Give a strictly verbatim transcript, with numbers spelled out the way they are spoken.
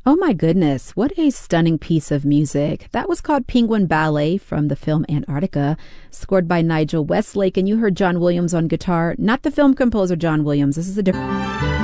Oh my goodness, what a stunning piece of music. That was called Penguin Ballet from the film Antarctica, scored by Nigel Westlake, and you heard John Williams on guitar, not the film composer John Williams. This is a different...